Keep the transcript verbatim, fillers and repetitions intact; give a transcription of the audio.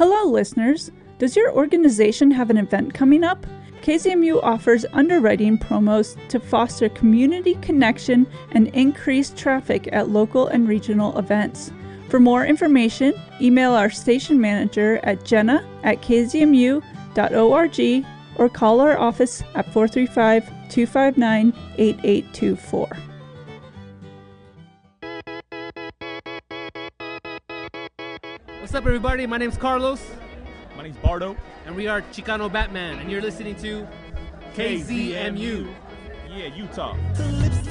Hello, listeners. Does your organization have an event coming up? K Z M U offers underwriting promos to foster community connection and increase traffic at local and regional events. For more information, email our station manager at jenna at k z m u dot org or call our office at four three five, two five nine, eight eight two four. What's up, everybody? My name's Carlos. My name's Bardo. And we are Chicano Batman, and you're listening to K Z M U. Yeah, Utah.